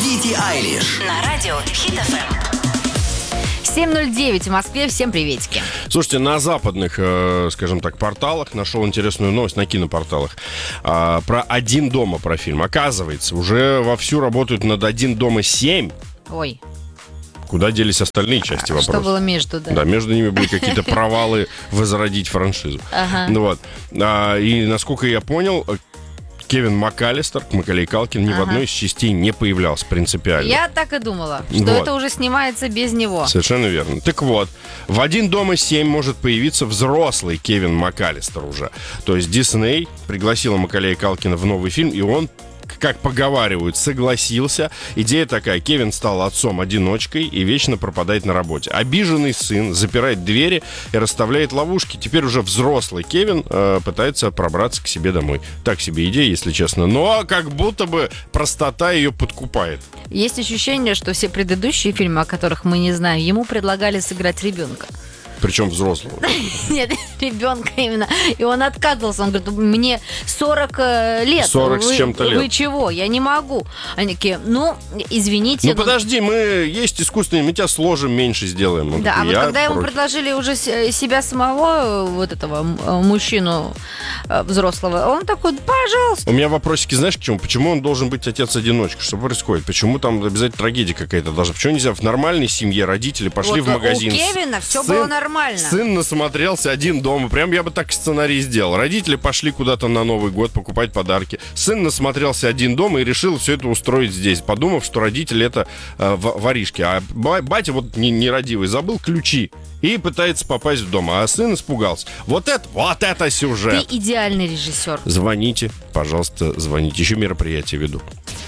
Билли Айлиш На радио Хит ФМ. 7:09 в Москве. Всем приветики. Слушайте, на западных, скажем так, порталах нашел интересную новость, на кинопорталах, про «Один дома», про фильм. Оказывается, уже вовсю работают над «Один дома 7». Ой. Куда делись остальные части вопроса? Что было между, да? Да, между ними были какие-то провалы возродить франшизу. Ага. Ну вот. И насколько я понял, Кевин МакКаллистер, Маколей Калкин, ни в одной из частей не появлялся принципиально. Я так и думала, что Вот. это уже снимается без него. Совершенно верно. Так вот, в «Один дома 7» может появиться взрослый Кевин МакКаллистер уже. То есть Дисней пригласила Маколея Калкина в новый фильм, и он, как поговаривают, согласился. Идея такая: Кевин стал отцом-одиночкой и вечно пропадает на работе. Обиженный сын запирает двери и расставляет ловушки. Теперь уже взрослый Кевин пытается пробраться к себе домой. Так себе идея, если честно. Но как будто бы простота ее подкупает. Есть ощущение, что все предыдущие фильмы, о которых мы не знаем, ему предлагали сыграть ребенка. Причем взрослого. Нет, ребенка именно. И он отказывался. Он говорит: мне 40 лет. 40 с чем-то лет. Вы чего? Я не могу. Они такие: ну, извините. Ну, подожди, мы есть искусственные, мы тебя сложим, меньше сделаем. Он Да, такой, а вот «Я когда ему против». предложили уже себя самого, вот этого мужчину взрослого, он такой: пожалуйста. У меня вопросики, знаешь, к чему? Почему он должен быть отец-одиночка? Что происходит? Почему там обязательно трагедия какая-то должна? Почему нельзя в нормальной семье родители пошли Вот в магазин? у Кевина все было нормально. Сын насмотрелся «Один дома». Прям я бы так сценарий сделал. Родители пошли куда-то на Новый год покупать подарки. Сын насмотрелся «Один дома» и решил все это устроить здесь, подумав, что родители это воришки. А батя вот нерадивый забыл ключи и пытается попасть в дом. А сын испугался. Вот это сюжет. Ты идеальный режиссер. Звоните, пожалуйста, звоните. Еще мероприятие веду.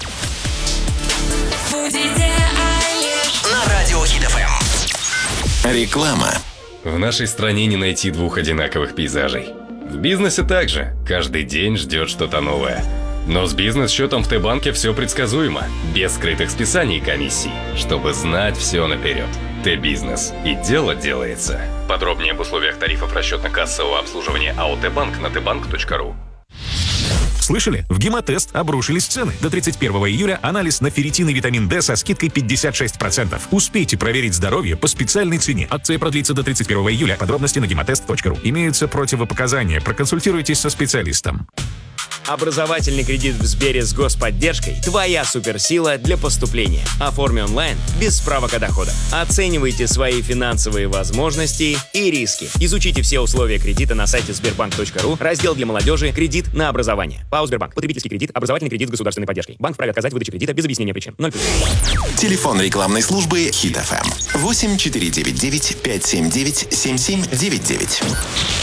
на радио Хит ФМ. Реклама. В нашей стране не найти двух одинаковых пейзажей. В бизнесе также. Каждый день ждет что-то новое. Но с бизнес-счетом в Т-банке все предсказуемо. Без скрытых списаний и комиссий. Чтобы знать все наперед. Т-бизнес. И дело делается. Подробнее об условиях тарифов расчетно-кассового обслуживания АО Т-банк на tbank.ru. Слышали? В Гемотест обрушились цены. До 31 июля анализ на ферритин и витамин D со скидкой 56%. Успейте проверить здоровье по специальной цене. Акция продлится до 31 июля. Подробности на gematest.ru. Имеются противопоказания. Проконсультируйтесь со специалистом. Образовательный кредит в Сбере с господдержкой – твоя суперсила для поступления. Оформи онлайн без справок о доходах. Оценивайте свои финансовые возможности и риски. Изучите все условия кредита на сайте sberbank.ru, раздел для молодежи «Кредит на образование». ПАО «Сбербанк». Потребительский кредит, образовательный кредит с государственной поддержкой. Банк вправе отказать в выдаче кредита без объяснения причин. 0+. Телефон рекламной службы Хит ФМ. 8499 579 7799.